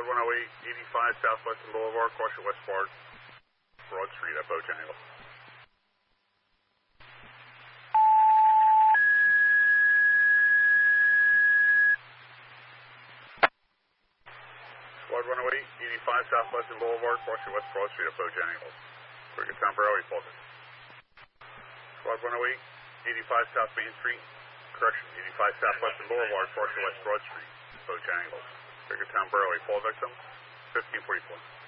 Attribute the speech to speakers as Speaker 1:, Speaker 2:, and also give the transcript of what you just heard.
Speaker 1: Squad 108, 85 Southwestern Boulevard, caution westward, Broad Street at Bojangles. Squad 108, 85 Southwestern Boulevard, caution west Broad Street at Bojangles. Town Barroway, Fulton. Squad 108, 85 South Main Street, correction, 85 Southwestern Boulevard, caution west Broad Street, Bojangles. Town Barroway, fall victim, 1544.